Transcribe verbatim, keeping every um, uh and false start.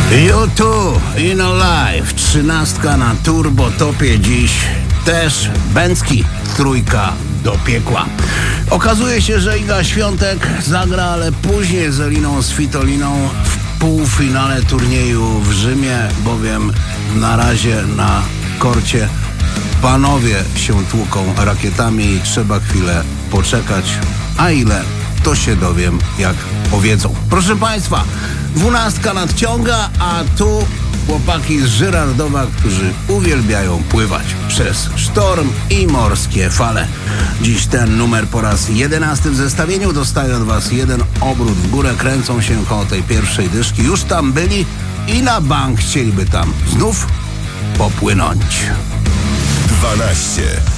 U dwa in Alive, trzynastka na turbo topie dziś. Też Bęcki, trójka do piekła. Okazuje się, że Iga Świątek zagra, ale później z Eliną Svitoliną w półfinale turnieju w Rzymie, bowiem na razie na korcie panowie się tłuką rakietami i trzeba chwilę poczekać. A ile? To się dowiem, jak powiedzą. Proszę Państwa, dwunastka nadciąga, a tu chłopaki z Żyrardowa, którzy uwielbiają pływać przez sztorm i morskie fale. Dziś ten numer po raz jedenasty w zestawieniu. Dostają od Was jeden obrót w górę, kręcą się koło tej pierwszej dyszki. Już tam byli i na bank chcieliby tam znów popłynąć. dwanaście.